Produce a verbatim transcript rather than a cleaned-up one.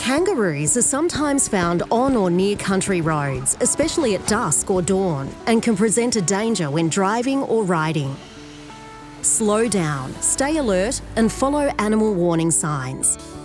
Kangaroos are sometimes found on or near country roads, especially at dusk or dawn, and can present a danger when driving or riding. Slow down, stay alert, and follow animal warning signs.